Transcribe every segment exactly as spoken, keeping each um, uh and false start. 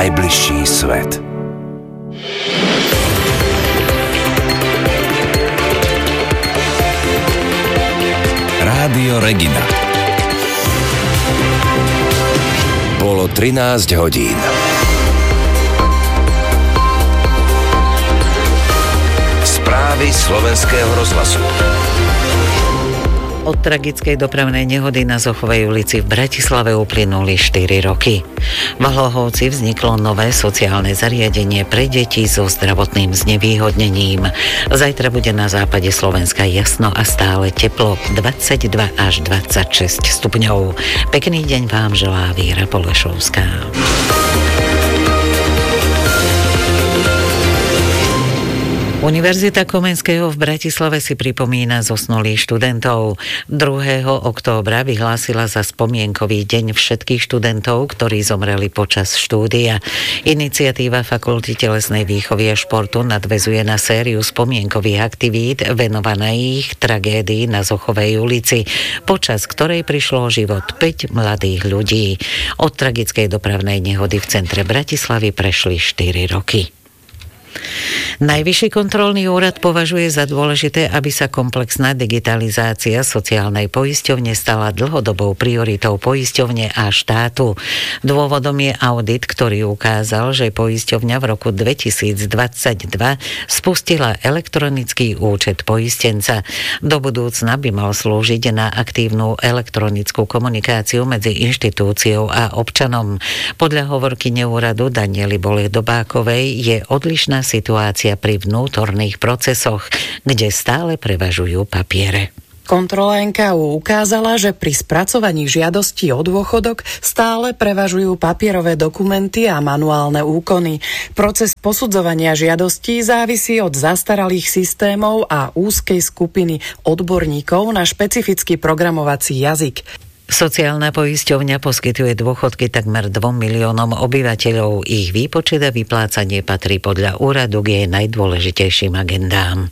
najbližší svet. Rádio Regina. Bolo trinásť hodín. Správy slovenského rozhlasu. Od tragickej dopravnej nehody na Zochovej ulici v Bratislave uplynuli štyri roky. V Hlohovci vzniklo nové sociálne zariadenie pre deti so zdravotným znevýhodnením. Zajtra bude na západe Slovenska jasno a stále teplo, dvadsaťdva až dvadsaťšesť stupňov. Pekný deň vám želá Víra Polešovská. Univerzita Komenského v Bratislave si pripomína zosnulých študentov. druhého októbra vyhlásila za spomienkový deň všetkých študentov, ktorí zomreli počas štúdia. Iniciatíva Fakulty telesnej výchovy a športu nadväzuje na sériu spomienkových aktivít venovaných tragédii na Zochovej ulici, počas ktorej prišlo o život päť mladých ľudí. Od tragickej dopravnej nehody v centre Bratislavy prešli štyri roky. Najvyšší kontrolný úrad považuje za dôležité, aby sa komplexná digitalizácia sociálnej poisťovne stala dlhodobou prioritou poisťovne a štátu. Dôvodom je audit, ktorý ukázal, že poisťovňa v roku dvetisícdvadsaťdva spustila elektronický účet poistenca. Do budúcna by mal slúžiť na aktívnu elektronickú komunikáciu medzi inštitúciou a občanom. Podľa hovorkyne úradu Daniely Boleh-Dobákovej je odlišná situácia pri vnútorných procesoch, kde stále prevažujú papiere. Kontrola en ká ú ukázala, že pri spracovaní žiadostí o dôchodok stále prevažujú papierové dokumenty a manuálne úkony. Proces posudzovania žiadostí závisí od zastaralých systémov a úzkej skupiny odborníkov na špecifický programovací jazyk. Sociálna poisťovňa poskytuje dôchodky takmer dvom miliónom obyvateľov. Ich výpočet a vyplácanie patrí podľa úradu k jej najdôležitejším agendám.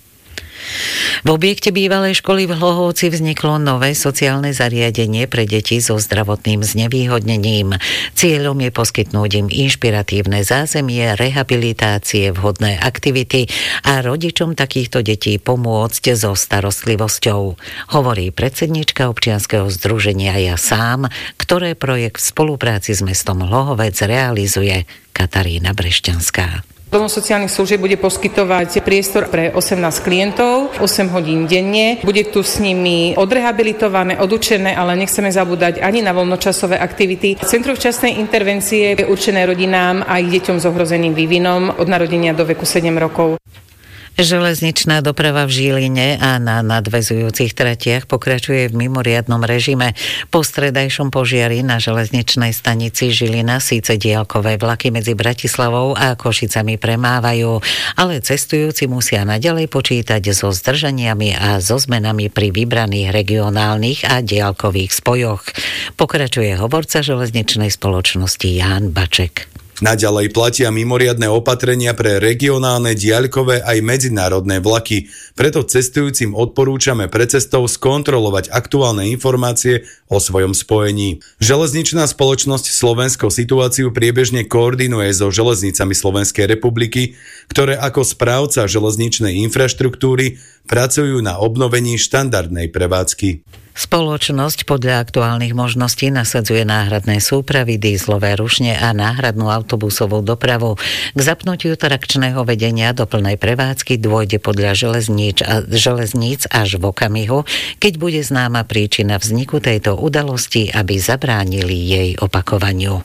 V objekte bývalej školy v Hlohovci vzniklo nové sociálne zariadenie pre deti so zdravotným znevýhodnením. Cieľom je poskytnúť im inšpiratívne zázemie, rehabilitácie, vhodné aktivity a rodičom takýchto detí pomôcť so starostlivosťou, hovorí predsednička občianskeho združenia Ja sám, ktoré projekt v spolupráci s mestom Hlohovec realizuje Katarína Brešťanská. Dom sociálnych služieb bude poskytovať priestor pre osemnásť klientov, osem hodín denne. Bude tu s nimi odrehabilitované, odučené, ale nechceme zabúdať ani na voľnočasové aktivity. Centrum včasnej intervencie je určené rodinám a ich deťom s ohrozeným vývinom od narodenia do veku sedem rokov. Železničná doprava v Žiline a na nadväzujúcich tratiach pokračuje v mimoriadnom režime. Po stredajšom požiari na železničnej stanici Žilina síce diaľkové vlaky medzi Bratislavou a Košicami premávajú, ale cestujúci musia naďalej počítať so zdržaniami a so zmenami pri vybraných regionálnych a diaľkových spojoch. Pokračuje hovorca železničnej spoločnosti Ján Baček. Naďalej platia mimoriadne opatrenia pre regionálne, diaľkové aj medzinárodné vlaky, preto cestujúcim odporúčame pred cestou skontrolovať aktuálne informácie o svojom spojení. Železničná spoločnosť Slovensko situáciu priebežne koordinuje so železnicami Slovenskej republiky, ktoré ako správca železničnej infraštruktúry pracujú na obnovení štandardnej prevádzky. Spoločnosť podľa aktuálnych možností nasadzuje náhradné súpravy, dízlové rušne a náhradnú autobusovú dopravu. K zapnutiu trakčného vedenia do plnej prevádzky dôjde podľa železníc, a, železníc až v okamihu, keď bude známa príčina vzniku tejto udalosti, aby zabránili jej opakovaniu.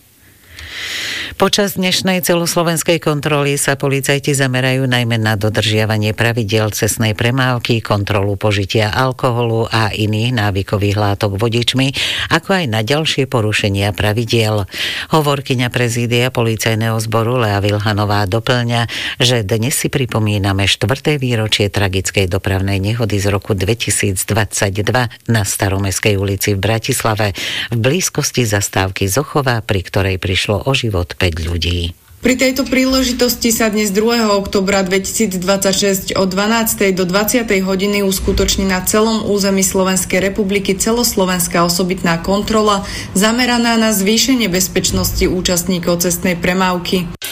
Počas dnešnej celoslovenskej kontroly sa policajti zamerajú najmä na dodržiavanie pravidiel cestnej premávky, kontrolu požitia alkoholu a iných návykových látok vodičmi, ako aj na ďalšie porušenia pravidiel. Hovorkyňa prezídia policajného zboru Lea Vilhanová doplňa, že dnes si pripomíname štvrté výročie tragickej dopravnej nehody z roku dvetisícdvadsaťdva na Staromestskej ulici v Bratislave v blízkosti zastávky Zochova, pri ktorej prišlo o život päť ľudí. Pri tejto príležitosti sa dnes druhého októbra dvetisícdvadsaťšesť od dvanástej do dvadsiatej hodiny uskutoční na celom území Slovenskej republiky celoslovenská osobitná kontrola zameraná na zvýšenie bezpečnosti účastníkov cestnej premávky.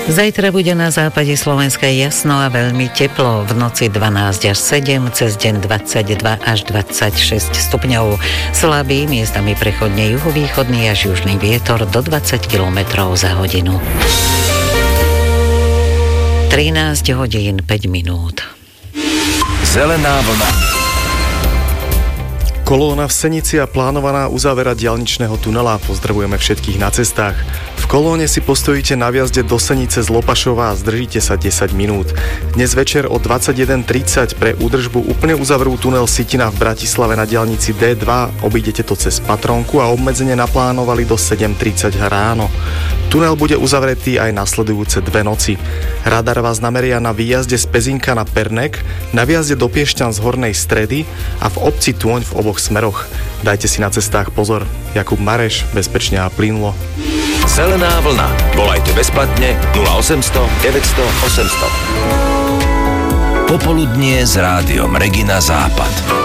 Zajtra bude na západe Slovenska jasno a veľmi teplo. V noci dvanásť až sedem, cez deň dvadsaťdva až dvadsaťšesť stupňov. Slabý, miestami prechodne juhovýchodný až južný vietor do dvadsať kilometrov za hodinu. trinásť hodín päť minút. Zelená vlna. Kolóna v Senici a plánovaná uzávera diaľničného tunela. Pozdravujeme všetkých na cestách. V kolóne si postojíte na vjazde do Senice z Lopašova a zdržíte sa desať minút. Dnes večer o dvadsaťjeden tridsať pre údržbu úplne uzavrú tunel Sitina v Bratislave na diaľnici dé dva. Obídete to cez Patrónku a obmedzenie naplánovali do sedem tridsať ráno. Tunel bude uzavretý aj nasledujúce dve noci. Radar vás nameria na výjazde z Pezinka na Pernek, na výjazde do Piešťan z Hornej Stredy a v obci Tôň v oboch smeroch. Dajte si na cestách pozor. Jakub Mareš, bezpečne a plynulo. Zelená vlna. Volajte bezplatne nula osemsto deväťsto osemsto. Popoludnie s rádiom Regina Západ.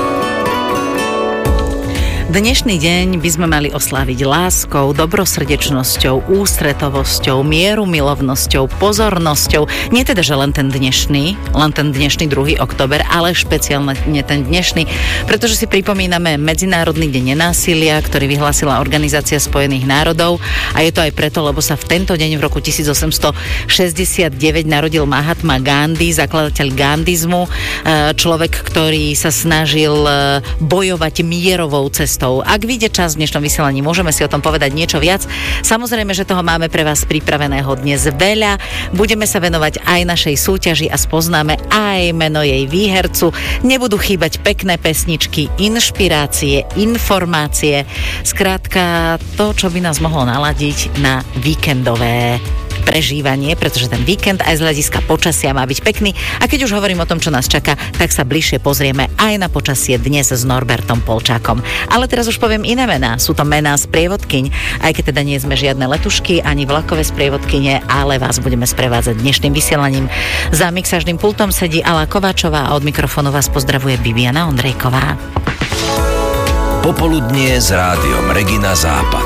Dnešný deň by sme mali osláviť láskou, dobrosrdečnosťou, ústretovosťou, mierumilovnosťou, pozornosťou. Nie teda, že len ten dnešný, len ten dnešný druhý október, ale špeciálne ten dnešný, pretože si pripomíname Medzinárodný deň nenásilia, ktorý vyhlásila Organizácia spojených národov, a je to aj preto, lebo sa v tento deň v roku tisícosemstošesťdesiatdeväť narodil Mahatma Gandhi, zakladateľ gandizmu, človek, ktorý sa snažil bojovať mierovou cestou. Ak vyjde čas v dnešnom vysielaní, môžeme si o tom povedať niečo viac. Samozrejme, že toho máme pre vás pripraveného dnes veľa. Budeme sa venovať aj našej súťaži a spoznáme aj meno jej výhercu. Nebudú chýbať pekné pesničky, inšpirácie, informácie. Skrátka to, čo by nás mohlo naladiť na víkendové prežívanie, pretože ten víkend aj z hľadiska počasia má byť pekný. A keď už hovorím o tom, čo nás čaká, tak sa bližšie pozrieme aj na počasie dnes s Norbertom Polčákom. Ale teraz už poviem iné mená. Sú to mená sprievodkyň, aj keď teda nie sme žiadne letušky ani vlakové sprievodkyne, ale vás budeme sprevádzať dnešným vysielaním. Za mixážnym pultom sedí Ala Kováčová a od mikrofónu vás pozdravuje Bibiana Ondrejková. Popoludnie s rádiom Regina Západ.